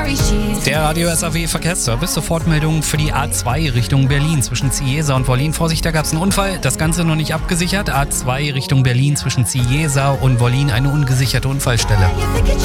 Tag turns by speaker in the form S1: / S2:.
S1: Der Radio SAW Verkehrsservice, Sofortmeldung für die A2 Richtung Berlin zwischen Cieza und Wollin. Vorsicht, da gab es einen Unfall, das Ganze noch nicht abgesichert. A2 Richtung Berlin zwischen Cieza und Wollin, eine ungesicherte Unfallstelle.